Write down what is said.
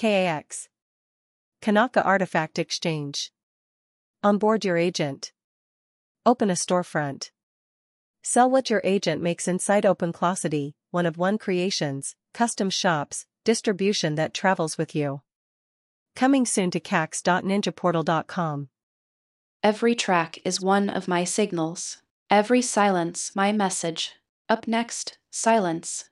KAX. Kanaka Artifact Exchange. Onboard your agent. Open a storefront. Sell what your agent makes inside OpenClosity, one-of-one creations, custom shops, distribution that travels with you. Coming soon to cax.ninjaportal.com. Every track is one of my signals. Every silence my message. Up next, silence.